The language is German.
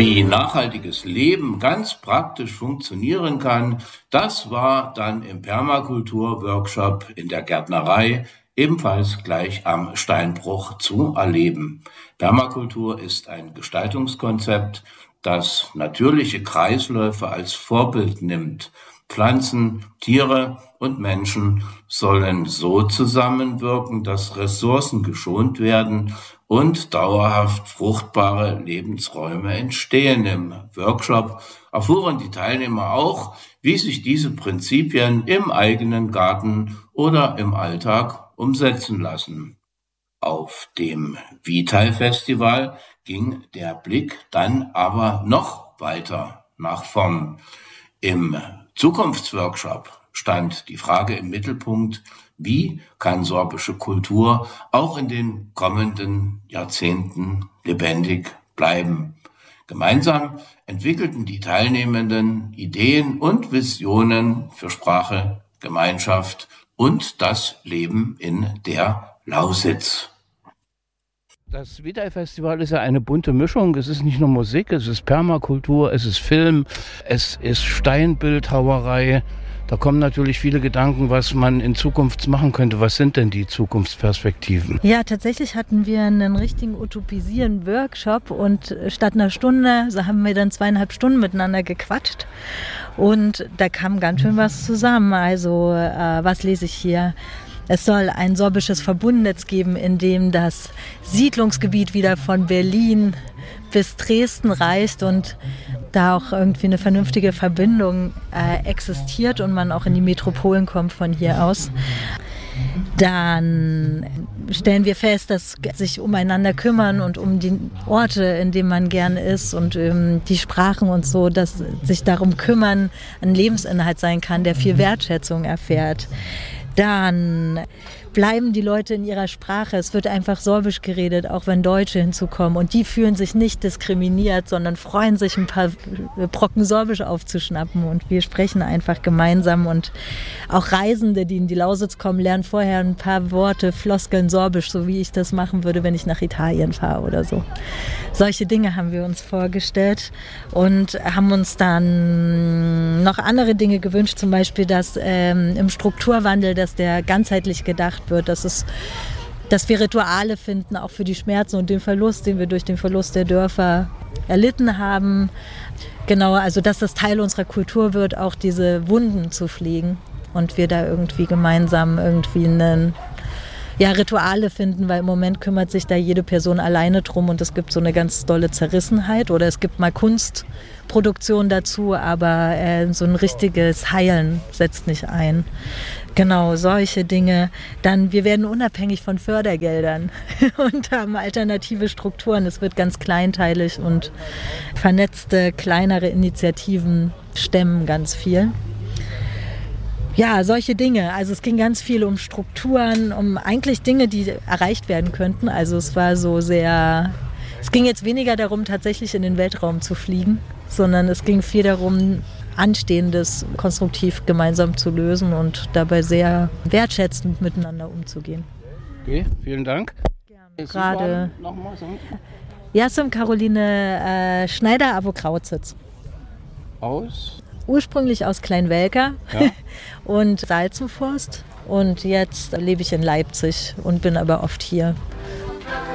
Wie nachhaltiges Leben ganz praktisch funktionieren kann, das war dann im Permakultur-Workshop in der Gärtnerei ebenfalls gleich am Steinbruch zu erleben. Permakultur ist ein Gestaltungskonzept, das natürliche Kreisläufe als Vorbild nimmt. Pflanzen, Tiere und Menschen sollen so zusammenwirken, dass Ressourcen geschont werden und dauerhaft fruchtbare Lebensräume entstehen. Im Workshop erfuhren die Teilnehmer auch, wie sich diese Prinzipien im eigenen Garten oder im Alltag umsetzen lassen. Auf dem Vital-Festival ging der Blick dann aber noch weiter nach vorn. Im Zukunftsworkshop stand die Frage im Mittelpunkt: Wie kann sorbische Kultur auch in den kommenden Jahrzehnten lebendig bleiben? Gemeinsam entwickelten die Teilnehmenden Ideen und Visionen für Sprache, Gemeinschaft und das Leben in der Lausitz. Das Vital-Festival ist ja eine bunte Mischung. Es ist nicht nur Musik, es ist Permakultur, es ist Film, es ist Steinbildhauerei. Da kommen natürlich viele Gedanken, was man in Zukunft machen könnte. Was sind denn die Zukunftsperspektiven? Ja, tatsächlich hatten wir einen richtigen Utopisieren-Workshop und statt einer Stunde haben wir dann 2,5 Stunden miteinander gequatscht. Und da kam ganz schön was zusammen. Also, was lese ich hier? Es soll ein sorbisches Verbundnetz geben, in dem das Siedlungsgebiet wieder von Berlin bis Dresden reicht und da auch irgendwie eine vernünftige Verbindung existiert und man auch in die Metropolen kommt von hier aus. Dann stellen wir fest, dass sich umeinander kümmern und um die Orte, in denen man gern ist und die Sprachen und so, dass sich darum kümmern, ein Lebensinhalt sein kann, der viel Wertschätzung erfährt. Dann bleiben die Leute in ihrer Sprache. Es wird einfach Sorbisch geredet, auch wenn Deutsche hinzukommen. Und die fühlen sich nicht diskriminiert, sondern freuen sich, ein paar Brocken Sorbisch aufzuschnappen. Und wir sprechen einfach gemeinsam. Und auch Reisende, die in die Lausitz kommen, lernen vorher ein paar Worte, Floskeln Sorbisch, so wie ich das machen würde, wenn ich nach Italien fahre oder so. Solche Dinge haben wir uns vorgestellt und haben uns dann noch andere Dinge gewünscht. Zum Beispiel, dass im Strukturwandel, dass der ganzheitlich gedacht wird, dass wir Rituale finden, auch für die Schmerzen und den Verlust, den wir durch den Verlust der Dörfer erlitten haben. Genau, also dass das Teil unserer Kultur wird, auch diese Wunden zu pflegen und wir da irgendwie gemeinsam Rituale finden, weil im Moment kümmert sich da jede Person alleine drum und es gibt so eine ganz dolle Zerrissenheit oder es gibt mal Kunstproduktion dazu, aber so ein richtiges Heilen setzt nicht ein. Genau, solche Dinge. Dann, wir werden unabhängig von Fördergeldern und haben alternative Strukturen. Es wird ganz kleinteilig und vernetzte, kleinere Initiativen stemmen ganz viel. Ja, solche Dinge. Also es ging ganz viel um Strukturen, um eigentlich Dinge, die erreicht werden könnten. Also es ging jetzt weniger darum, tatsächlich in den Weltraum zu fliegen, sondern es ging viel darum, Anstehendes konstruktiv gemeinsam zu lösen und dabei sehr wertschätzend miteinander umzugehen. Okay, vielen Dank. Gerne. Gerade Jassim Caroline Schneider-Abo-Krauzitz. Aus? Ursprünglich aus Kleinwelker und Salzenforst. Und jetzt lebe ich in Leipzig und bin aber oft hier.